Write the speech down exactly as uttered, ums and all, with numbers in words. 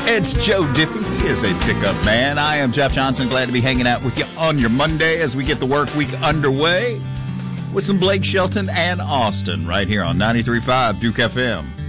It's Joe Diffie. He is a pickup man. I am Jeff Johnson. Glad to be hanging out with you on your Monday as we get the work week underway with some Blake Shelton and Austin right here on ninety-three point five Duke F M.